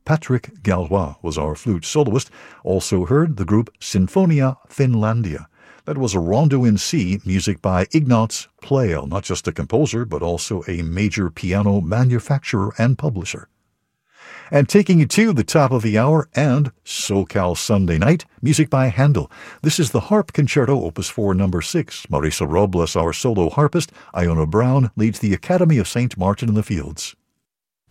Patrick Gallois was our flute soloist. Also heard the group Sinfonia Finlandia. That was a rondo in C, music by Ignaz Pleyel, not just a composer, but also a major piano manufacturer and publisher. And taking you to the top of the hour and SoCal Sunday Night, music by Handel. This is the Harp Concerto, Opus 4, number 6. Marisa Robles, our solo harpist. Iona Brown leads the Academy of St. Martin in the Fields.